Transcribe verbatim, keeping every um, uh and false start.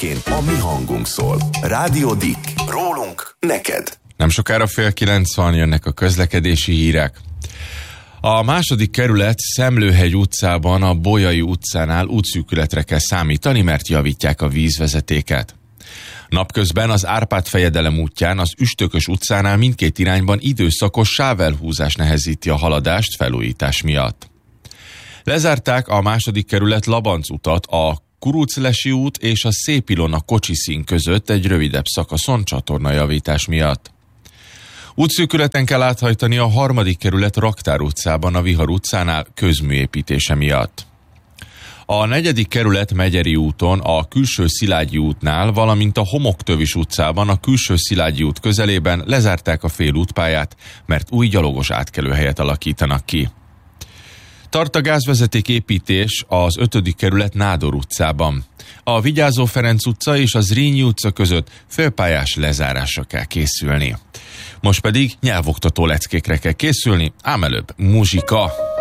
Péntekenként a mi hangunk szól. Rádió Dick. Rólunk neked. Nem sokára fél kilenc van, jönnek a közlekedési hírek. A második kerület Szemlőhegy utcában a Bolyai utcánál útszűkületre kell számítani, mert javítják a vízvezetéket. Napközben az Árpád-fejedelem útján az Üstökös utcánál mindkét irányban időszakos sávelhúzás nehezíti a haladást felújítás miatt. Lezárták a második kerület Labanc utat a Kuruclesi út és a Szép Ilona kocsiszín között egy rövidebb szakaszon csatornajavítás miatt. Útszűkületen kell áthajtani a harmadik kerület Raktár utcában a Vihar utcánál közműépítése miatt. A negyedik kerület Megyeri úton a Külső Szilágyi útnál, valamint a Homoktövis utcában a Külső Szilágyi út közelében lezárták a félútpályát, mert új gyalogos átkelőhelyet alakítanak ki. Tart a gázvezeték építés az ötödik kerület Nádor utcában. A Vigyázó Ferenc utca és az Zrínyi utca között félpályás lezárásra kell készülni. Most pedig nyelvoktató leckékre kell készülni, ám előbb muzsika.